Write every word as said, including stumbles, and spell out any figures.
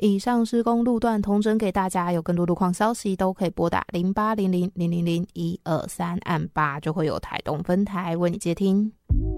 以上施工路段统整给大家，有更多路况消息都可以拨打零八零零零零零一二三按八，就会有台东分台为你接听。